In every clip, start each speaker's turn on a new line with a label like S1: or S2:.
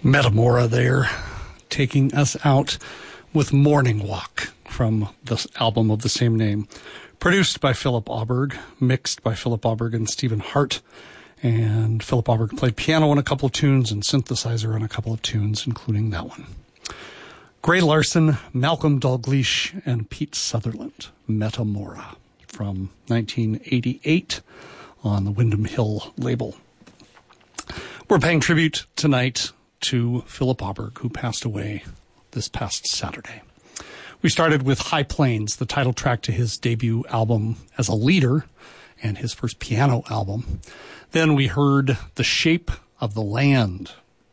S1: Metamora there, taking us out with Morning Walk from this album of the same name. Produced by Philip Auberg, mixed by Philip Auberg and Stephen Hart. And Philip Auberg played piano on a couple of tunes and synthesizer on a couple of tunes, including that one. Gray Larson, Malcolm Dalgleish, and Pete Sutherland, Metamora, from 1988 on the Windham Hill label. We're paying tribute tonight to Philip Auberg, who passed away this past Saturday. We started with High Plains, the title track to his debut album as a leader and his first piano album. Then we heard The Shape of the Land,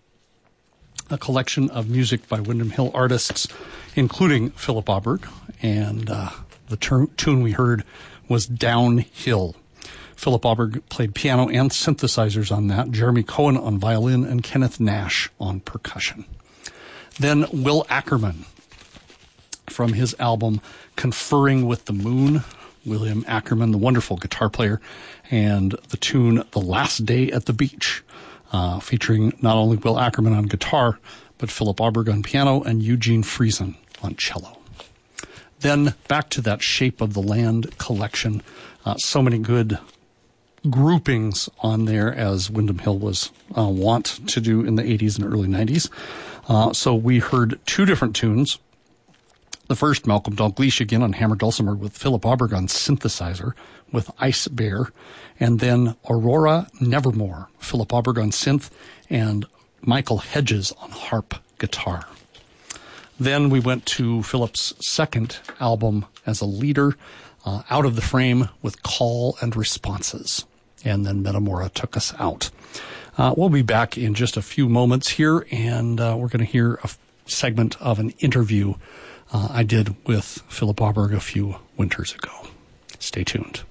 S1: a collection of music by Windham Hill artists, including Philip Auberg, and the tune we heard was Downhill. Philip Auberg played piano and synthesizers on that, Jeremy Cohen on violin, and Kenneth Nash on percussion. Then Will Ackerman from his album Conferring with the Moon. William Ackerman, the wonderful guitar player, and the tune The Last Day at the Beach, featuring not only Will Ackerman on guitar, but Philip Auberg on piano and Eugene Friesen on cello. Then back to that Shape of the Land collection. So many good groupings on there, as Windham Hill was wont to do in the 80s and early 90s. So we heard two different tunes. The first, Malcolm Dalgleish again on hammer dulcimer with Philip Auberg on synthesizer with Ice Bear. And then Aurora Nevermore, Philip Auberg on synth and Michael Hedges on harp guitar. Then we went to Philip's second album as a leader, Out of the Frame with Call and Responses. And then Metamora took us out. We'll be back in just a few moments here, and we're going to hear a segment of an interview I did with Philip Auberg a few winters ago. Stay tuned.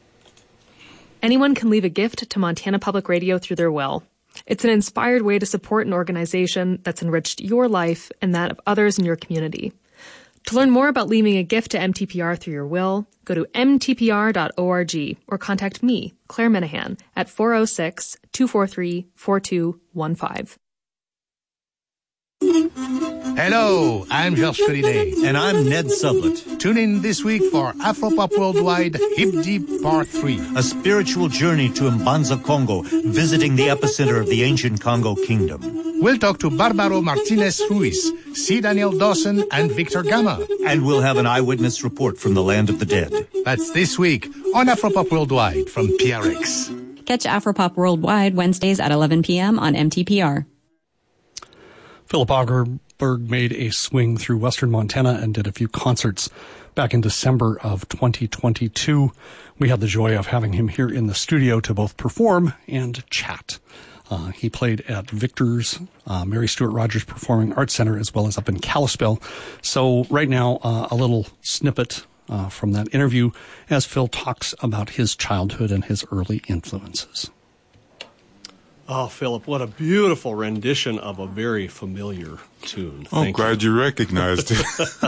S2: Anyone can leave a gift to Montana Public Radio through their will. It's an inspired way to support an organization that's enriched your life and that of others in your community. To learn more about leaving a gift to MTPR through your will, go to mtpr.org or contact me, Claire Minahan, at 406-243-4215.
S3: Hello, I'm Georges Collinet.
S4: And I'm Ned Sublett.
S3: Tune in this week for Afropop Worldwide Hip Deep Part 3.
S4: A spiritual journey to Mbanza, Congo, visiting the epicenter of the ancient Congo Kingdom.
S3: We'll talk to Barbaro Martinez Ruiz, C. Daniel Dawson, and Victor Gama.
S4: And we'll have an eyewitness report from the land of the dead.
S3: That's this week on Afropop Worldwide from PRX.
S5: Catch Afropop Worldwide Wednesdays at 11 p.m. on MTPR.
S1: Philip Auberg made a swing through western Montana and did a few concerts back in December of 2022. We had the joy of having him here in the studio to both perform and chat. He played at Victor's, Mary Stuart Rogers Performing Arts Center, as well as up in Kalispell. So right now, a little snippet from that interview as Phil talks about his childhood and his early influences.
S6: Oh, Philip, what a beautiful rendition of a very familiar tune.
S7: I'm glad you recognized it.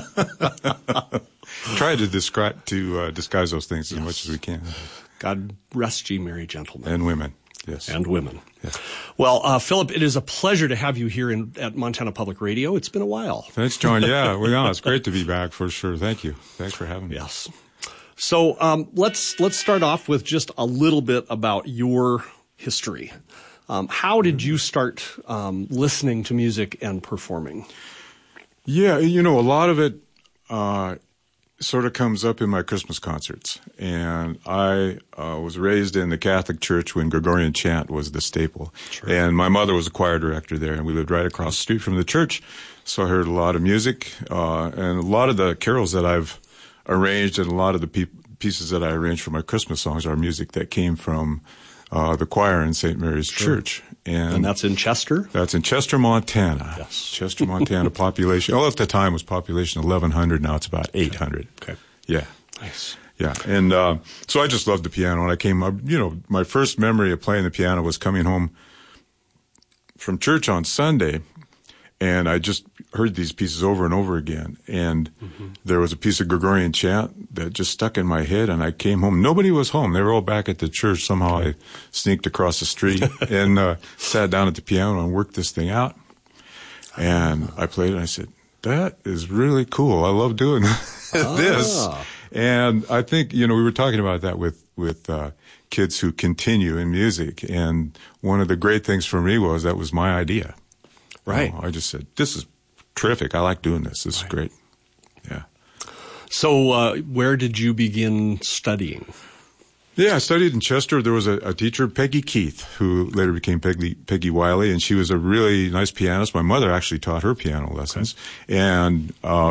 S7: Try to disguise those things as much as we can.
S6: God rest ye, merry gentlemen.
S7: And women, yes.
S6: And women.
S7: Yes.
S6: Well, Philip, it is a pleasure to have you here at Montana Public Radio. It's been a while.
S7: Thanks, John. Yeah, it's great to be back for sure. Thank you. Thanks for having me.
S6: Yes. So let's start off with just a little bit about your history. How did you start listening to music and performing?
S7: Yeah, a lot of it sort of comes up in my Christmas concerts. And I was raised in the Catholic Church when Gregorian chant was the staple. Sure. And my mother was a choir director there, and we lived right across the street from the church. So I heard a lot of music, and a lot of the carols that I've arranged and a lot of the pieces that I arranged for my Christmas songs are music that came from the choir in St. Mary's Church.
S6: And that's in Chester?
S7: That's in Chester, Montana.
S6: Yes.
S7: Chester, Montana population. At the time was population 1,100. Now it's about 800.
S6: Okay.
S7: Yeah.
S6: Nice.
S7: Yeah. And so I just loved the piano. And I came up, my first memory of playing the piano was coming home from church on Sunday. And I just heard these pieces over and over again. And there was a piece of Gregorian chant that just stuck in my head. And I came home. Nobody was home. They were all back at the church. Somehow I sneaked across the street and sat down at the piano and worked this thing out. And I played it, and I said, that is really cool. I love doing this. And I think, we were talking about that with kids who continue in music. And one of the great things for me was that was my idea.
S6: Right.
S7: I just said, this is terrific. I like doing this. This is great. Yeah.
S6: So where did you begin studying?
S7: Yeah, I studied in Chester. There was a teacher, Peggy Keith, who later became Peggy Wiley, and she was a really nice pianist. My mother actually taught her piano lessons. Okay. And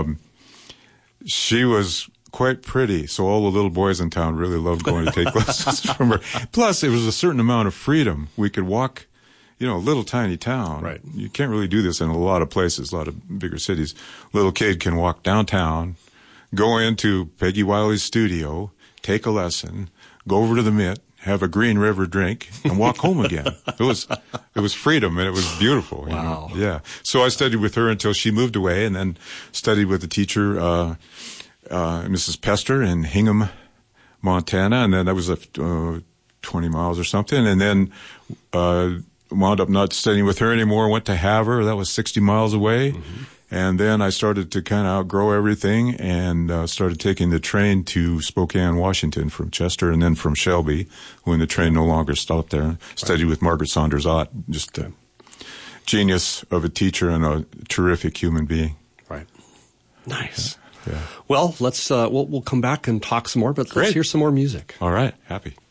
S7: she was quite pretty, so all the little boys in town really loved going to take lessons from her. Plus, it was a certain amount of freedom. We could walk, a little tiny town.
S6: Right.
S7: You can't really do this in a lot of places, a lot of bigger cities. Little kid can walk downtown, go into Peggy Wiley's studio, take a lesson, go over to the Mitt, have a Green River drink, and walk home again. It was freedom, and it was beautiful.
S6: Wow.
S7: Yeah. So I studied with her until she moved away, and then studied with the teacher, Mrs. Pester in Hingham, Montana, and then that was 20 miles or something, and then wound up not studying with her anymore, went to Havre, that was 60 miles away. Mm-hmm. And then I started to kind of outgrow everything and started taking the train to Spokane, Washington from Chester and then from Shelby when the train no longer stopped there. Studied with Margaret Saunders Ott, just a genius of a teacher and a terrific human being.
S6: Right. Nice.
S7: Yeah.
S6: Well, let's we'll come back and talk some more, but let's hear some more music.
S7: All right. Happy.